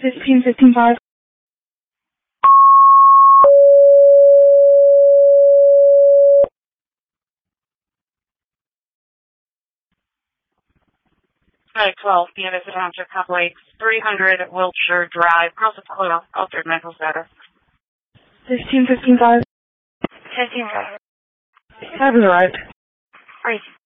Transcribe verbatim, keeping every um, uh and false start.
fifteen fifteen five. Five twelve, Canvas Township, Cup Lakes, three hundred Wiltshire Drive, Cross of Colorado, altered mental status. Fifteen fifteen five. Fifteen five. Have arrived. Right.